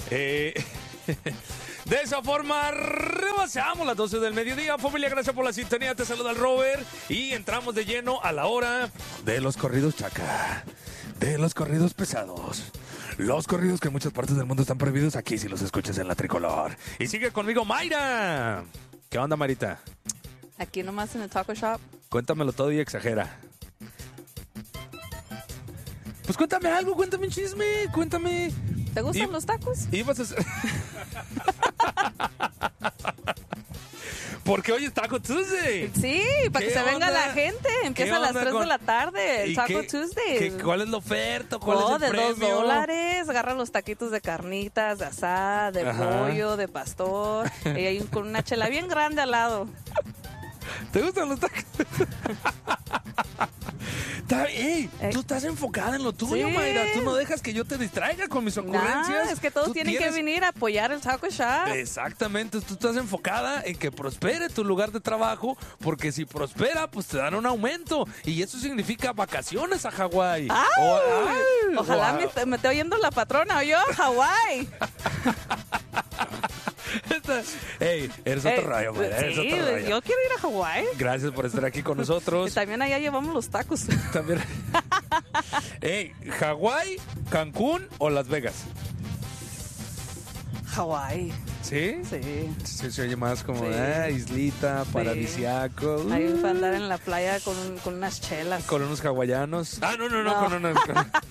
De esa forma, rebasamos las 12 del mediodía. Familia, gracias por la sintonía. Te saluda el Robert. Y entramos de lleno a la hora de los corridos chaca. De los corridos pesados. Los corridos que en muchas partes del mundo están prohibidos. Aquí si los escuchas en la tricolor. Y sigue conmigo Mayra. ¿Qué onda, Marita? Aquí nomás en el taco shop. Cuéntamelo todo y exagera. Pues cuéntame algo, cuéntame un chisme, cuéntame. ¿Te gustan los tacos? Ibas a hacer... Porque hoy es Taco Tuesday. Sí, para que se venga la gente. Empieza a las 3 de la tarde, el Taco Tuesday. ¿Cuál es la oferta? ¿Cuál es el de premio? $2. Agarra los taquitos de carnitas, de asada, de pollo, de pastor. Y hay con una chela bien grande al lado. ¿Te gustan los tacos? Ey, tú estás enfocada en lo tuyo, sí. Mayra. Tú no dejas que yo te distraiga con mis ocurrencias. No, es que todos tienen que venir a apoyar el Taco Shop. Exactamente, tú estás enfocada en que prospere tu lugar de trabajo, porque si prospera, pues te dan un aumento. Y eso significa vacaciones a Hawái. Ojalá me esté oyendo la patrona o yo, Hawái. Ey, eres otro rayo, Mayra. Sí, yo quiero ir a Hawái. Gracias por estar aquí con nosotros. Y también allá llevamos los tacos. También. Ey, ¿Hawái, Cancún o Las Vegas? Hawái. ¿Sí? Sí. Se oye más como islita, paradisiaco. Ahí para andar en la playa con unas chelas. Con unos hawaianos. No. Con unos